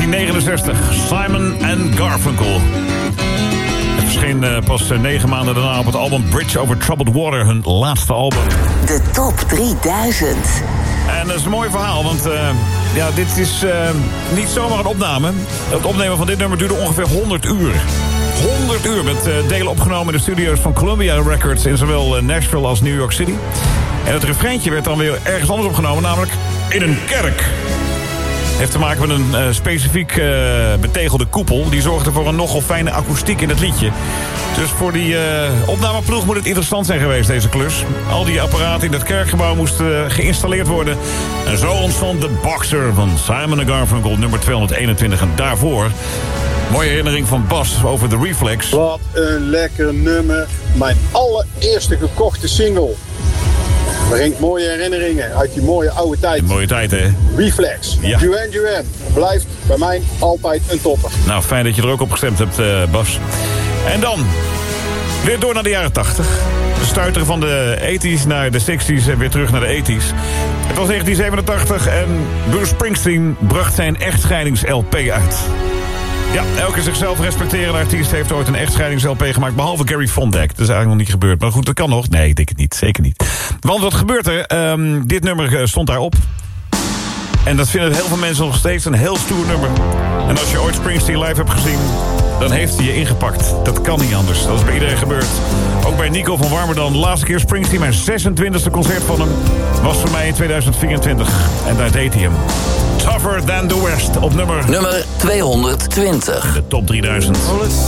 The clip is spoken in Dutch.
1969, Simon & Garfunkel. Het verscheen pas 9 maanden daarna op het album Bridge Over Troubled Water, hun laatste album. De top 3000. En dat is een mooi verhaal, want dit is niet zomaar een opname. Het opnemen van dit nummer duurde ongeveer 100 uur. 100 uur met delen opgenomen in de studio's van Columbia Records in zowel Nashville als New York City. En het refreintje werd dan weer ergens anders opgenomen, namelijk in een kerk. Heeft te maken met een specifiek betegelde koepel. Die zorgde voor een nogal fijne akoestiek in het liedje. Dus voor die opnameploeg moet het interessant zijn geweest, deze klus. Al die apparaten in het kerkgebouw moesten geïnstalleerd worden. En zo ontstond de Boxer van Simon & Garfunkel, nummer 221. En daarvoor, mooie herinnering van Bas over The Reflex. Wat een lekker nummer. Mijn allereerste gekochte single. Brengt mooie herinneringen uit die mooie oude tijd. Een mooie tijd, hè? Reflex. Ja. Duran Duran. Blijft bij mij altijd een topper. Nou, fijn dat je er ook op gestemd hebt, Bas. En dan weer door naar de jaren 80. De stuiteren van de 80s naar de 60s en weer terug naar de 80s. Het was 1987 en Bruce Springsteen bracht zijn echtscheidings-LP uit. Ja, elke zichzelf respecterende artiest heeft ooit een echtscheidings-LP gemaakt, behalve Gary Fondek. Dat is eigenlijk nog niet gebeurd. Maar goed, dat kan nog. Nee, ik denk het niet. Zeker niet. Want wat gebeurt er? Dit nummer stond daarop. En dat vinden heel veel mensen nog steeds een heel stoer nummer. En als je ooit Springsteen live hebt gezien, dan heeft hij je ingepakt. Dat kan niet anders. Dat is bij iedereen gebeurd. Ook bij Nico van Warmerdam. De laatste keer Springsteen, mijn 26e concert van hem, was voor mij in 2024. En daar deed hij hem. Tougher Than The West op nummer 220. in de top 3000.